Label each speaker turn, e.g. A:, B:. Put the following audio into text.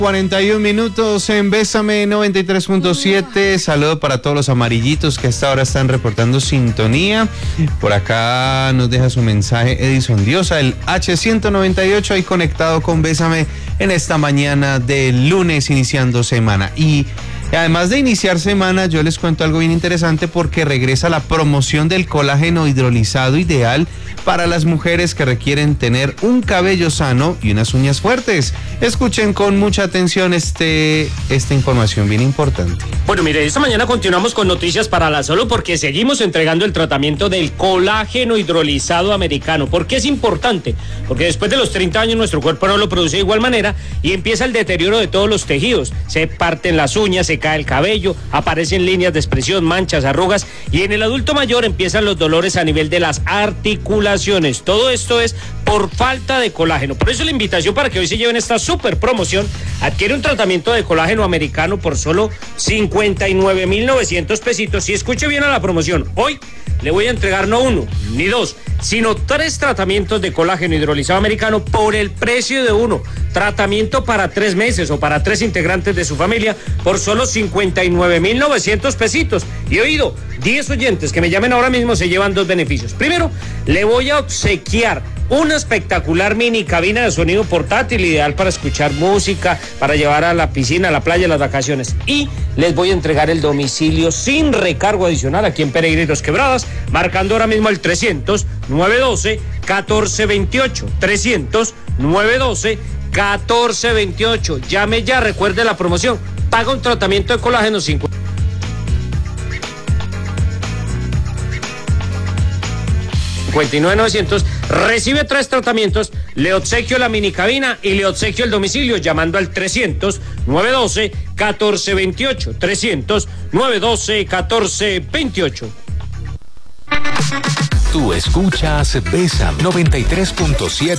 A: 41 minutos en Bésame 93.7. Saludo para todos los amarillitos que hasta ahora están reportando sintonía. Por acá nos deja su mensaje Edison Diosa, el H198, ahí conectado con Bésame en esta mañana de lunes iniciando semana. Y además de iniciar semana, yo les cuento algo bien interesante porque regresa la promoción del colágeno hidrolizado ideal para las mujeres que requieren tener un cabello sano y unas uñas fuertes. Escuchen con mucha atención esta información bien importante.
B: Bueno, mire, esta mañana continuamos con noticias para la salud porque seguimos entregando el tratamiento del colágeno hidrolizado americano. ¿Por qué es importante? Porque después de los 30 años nuestro cuerpo no lo produce de igual manera y empieza el deterioro de todos los tejidos. Se parten las uñas, se cae el cabello, aparecen líneas de expresión, manchas, arrugas y en el adulto mayor empiezan los dolores a nivel de las articulaciones. Todo esto es por falta de colágeno. Por eso la invitación para que hoy se lleven esta super promoción. Adquiere un tratamiento de colágeno americano por solo 59,900 pesitos. Y escuche bien a la promoción. Hoy le voy a entregar no uno, ni dos, sino 3 tratamientos de colágeno hidrolizado americano por el precio de uno. Tratamiento para 3 meses o para 3 integrantes de su familia por solo 59,900 pesitos. Y oído, 10 oyentes que me llamen ahora mismo se llevan 2 beneficios. Primero, le voy a obsequiar una espectacular mini cabina de sonido portátil, ideal para escuchar música, para llevar a la piscina, a la playa, a las vacaciones. Y les voy a entregar el domicilio sin recargo adicional aquí en Peregrinos Quebradas, marcando ahora mismo el 300-912-1428. 300-912-1428. Llame ya, recuerde la promoción. Paga un tratamiento de colágeno 59,900, recibe 3 tratamientos, le obsequio la mini cabina y le obsequio el domicilio llamando al 300-912-1428. 300-912-1428.
C: Tú escuchas Bésame 93.7